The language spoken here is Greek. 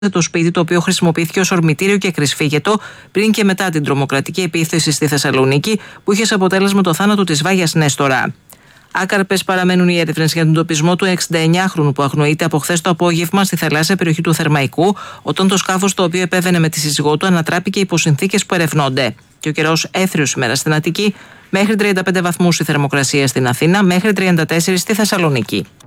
το σπίτι, το οποίο χρησιμοποιήθηκε ως ορμητήριο και κρυσφύγετο πριν και μετά την τρομοκρατική επίθεση στη Θεσσαλονίκη, που είχε ως αποτέλεσμα το θάνατο της Βάγιας Νέστορα. Άκαρπες παραμένουν οι έρευνες για τον εντοπισμό του 69χρονου που αγνοείται από χθες το απόγευμα στη θαλάσσια περιοχή του Θερμαϊκού, όταν το σκάφος το οποίο επέβαινε με τη σύζυγό του ανατράπηκε υπό συνθήκες που ερευνώνται. Και ο καιρός έθριος σήμερα στην Αττική, μέχρι 35 βαθμούς η θερμοκρασία στην Αθήνα, μέχρι 34 στη Θεσσαλονίκη.